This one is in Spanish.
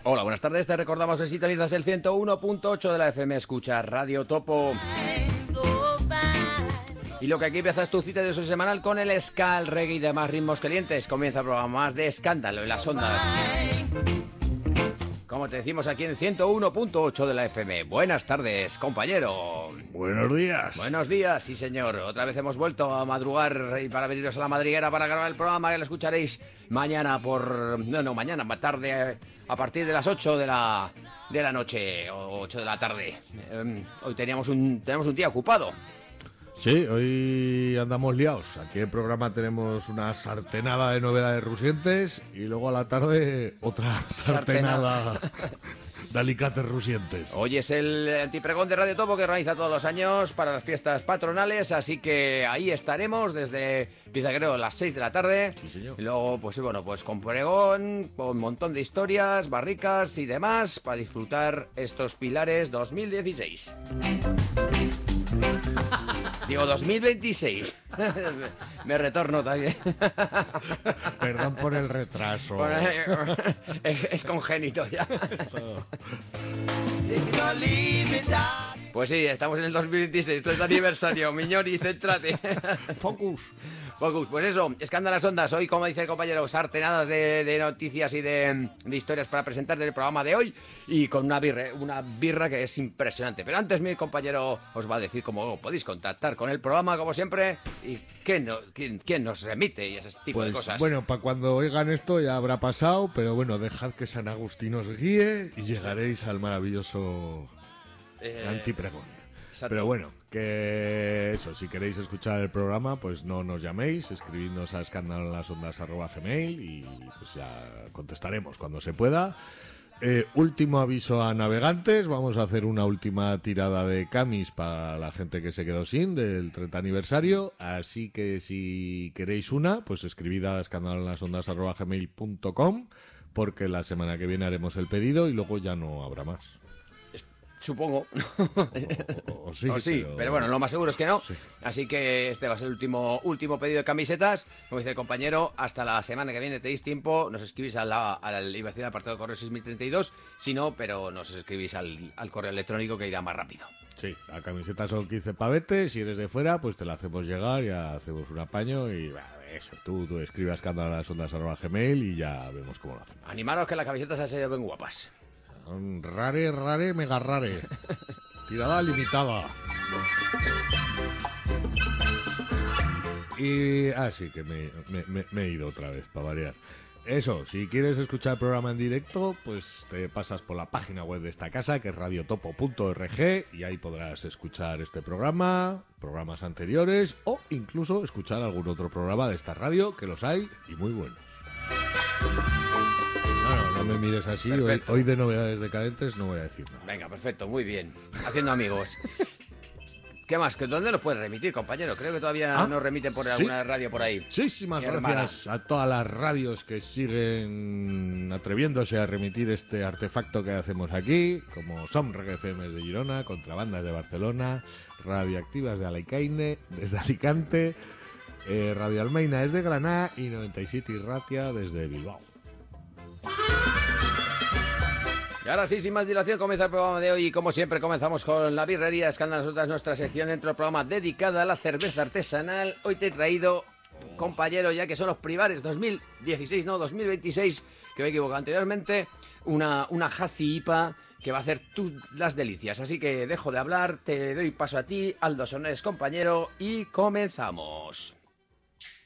Hola, buenas tardes, te recordamos que sintonizas el 101.8 de la FM, escucha Radio Topo. Y lo que aquí empieza es tu cita de uso semanal con el ska, el reggae y demás ritmos calientes. Comienza el programa más de escándalo en las ondas. Como te decimos aquí en el 101.8 de la FM. Buenas tardes, compañero. Buenos días. Buenos días, sí señor. Otra vez hemos vuelto a madrugar y para veniros a la madriguera para grabar el programa que lo escucharéis mañana mañana, más tarde, a partir de las 8 de la noche o 8 de la tarde. Hoy tenemos un día ocupado. Sí, hoy andamos liados. Aquí en el programa tenemos una sartenada de novedades rusientes y luego a la tarde otra sartenada de alicates rusientes. Hoy es el antipregón de Radio Topo que organiza todos los años para las fiestas patronales, así que ahí estaremos desde, creo, las 6 de la tarde. Sí, señor. Y luego, pues con pregón, con un montón de historias, barricas y demás para disfrutar estos Pilares 2016. Digo 2026. Me retorno también. Perdón por el retraso. Es congénito ya. Pues sí, estamos en el 2026. Esto es el aniversario. Miñori, céntrate. Focus. Pues eso, escándalas ondas. Hoy, como dice el compañero, sartenadas de noticias y de historias para presentar del programa de hoy. Y con una birra que es impresionante. Pero antes mi compañero os va a decir cómo podéis contactar con el programa, como siempre, y quién nos remite y ese tipo de cosas. Bueno, para cuando oigan esto ya habrá pasado, pero bueno, dejad que San Agustín os guíe y llegaréis al maravilloso antipregón. Exacto. Pero bueno, que eso, si queréis escuchar el programa, pues no nos llaméis, escribidnos a escandaloenlasondas@gmail y pues ya contestaremos cuando se pueda. Último aviso a navegantes, vamos a hacer una última tirada de camis para la gente que se quedó sin del 30 aniversario, así que si queréis una, pues escribid a escandaloenlasondas@gmail.com porque la semana que viene haremos el pedido y luego ya no habrá más. Supongo. O sí, pero bueno, lo más seguro es que no. Sí. Así que este va a ser el último pedido de camisetas. Como dice el compañero, hasta la semana que viene tenéis tiempo. Nos escribís al apartado de correo 6032. Si no, pero nos escribís al correo electrónico que irá más rápido. Sí, la camiseta son 15 pavetes. Si eres de fuera, pues te la hacemos llegar, ya hacemos un apaño y eso, tú escribes a escandaloenlasondas@gmail y ya vemos cómo lo hacemos. Animaros que las camisetas han sido bien guapas. Rare, mega rare. Tirada limitada. Y sí, que me he ido otra vez, para variar. Eso, si quieres escuchar el programa en directo, pues te pasas por la página web de esta casa, que es radiotopo.org, y ahí podrás escuchar este programa, programas anteriores, o incluso escuchar algún otro programa de esta radio, que los hay, y muy buenos. No me mires así, hoy de novedades decadentes no voy a decir nada. Venga, perfecto, muy bien. Haciendo amigos. ¿Qué más? ¿Dónde los puedes remitir, compañero? Creo que todavía nos remiten por alguna radio por ahí. Muchísimas gracias a todas las radios que siguen atreviéndose a remitir este artefacto que hacemos aquí, como Som Reggae FM de Girona, Contrabandas de Barcelona, Radioactivas de Alecaine, desde Alicante, Radio Almeina desde Granada y 97 Ratia desde Bilbao. Y ahora sí, sin más dilación, comienza el programa de hoy y como siempre comenzamos con la birrería Escándalos Ondas, nuestra sección dentro del programa dedicada a la cerveza artesanal. Hoy te he traído, compañero, ya que son los Privares 2026, que me he equivocado anteriormente, una Hazy IPA que va a hacer las delicias. Así que dejo de hablar, te doy paso a ti, Aldo Sonés, compañero, y comenzamos.